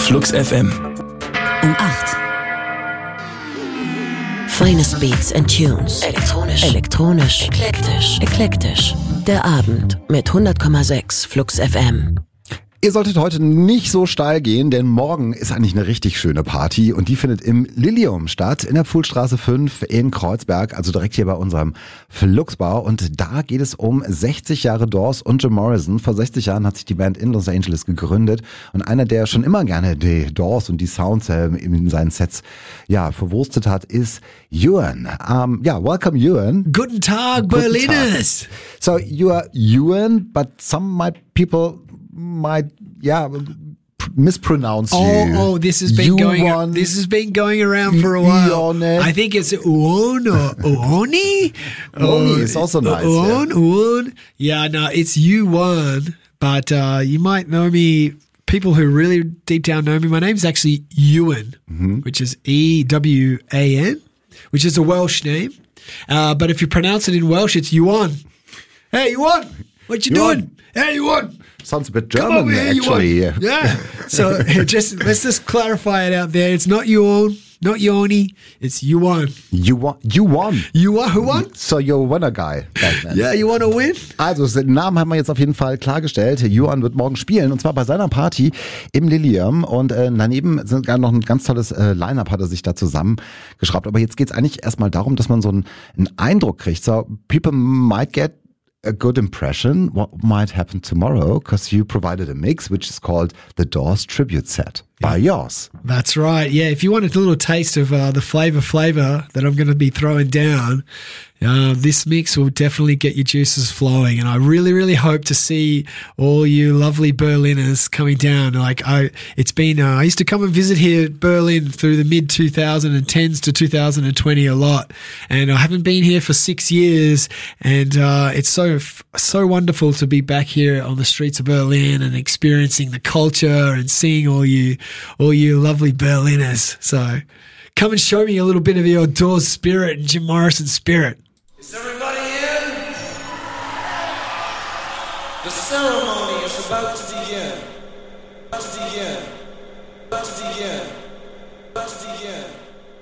Flux FM. Um 8. Finest Beats and Tunes. Elektronisch. Eklektisch. Der Abend mit 100,6 Flux FM. Ihr solltet heute nicht so steil gehen, denn morgen ist eigentlich eine richtig schöne Party und die findet im Lilium statt, in der Pfuhlstraße 5 in Kreuzberg, also direkt hier bei unserem Fluxbar. Und da geht es um 60 Jahre Doors und Jim Morrison. Vor 60 Jahren hat sich die Band in Los Angeles gegründet und einer, der schon immer gerne die Doors und die Sounds in seinen Sets verwurstet hat, ist Ewan. Welcome Ewan. Guten Tag, Berliners. So you are Ewan, but some people might mispronounce you. Oh, this has been going around for a while. I think it's Uon or Uoni. Uoni is also nice. Uon. Yeah, no, it's Yuan, but you might know me. People who really deep down know me, my name's actually Ewan, which is E-W-A-N, which is a Welsh name. But if you pronounce it in Welsh, it's Yuan. Hey, Yuan, what you doing? Hey, Yuan. Sounds a bit German, actually. Yeah. So let's just clarify it out there. It's not Yuan, not Yoni. It's Yuan. You won. Who won? So you're a winner guy. Yeah, you want to win? Also den Namen haben wir jetzt auf jeden Fall klargestellt. Yuan wird morgen spielen und zwar bei seiner Party im Lilium und daneben sind gar noch ein ganz tolles Line-Up hat er sich da zusammengeschraubt. Aber jetzt geht's eigentlich erstmal darum, dass man so einen Eindruck kriegt. So people might get a good impression what might happen tomorrow because you provided a mix which is called the Doors Tribute Set by yours. That's right. Yeah, if you want a little taste of the flavor that I'm going to be throwing down, this mix will definitely get your juices flowing. And I really, really hope to see all you lovely Berliners coming down. I used to come and visit here at Berlin through the mid 2010s to 2020 a lot. And I haven't been here for 6 years. And it's so wonderful to be back here on the streets of Berlin and experiencing the culture and seeing all you lovely Berliners. So come and show me a little bit of your Doors spirit and Jim Morrison spirit. Is everybody in? The ceremony is about to begin. About to begin. About to begin. About to begin.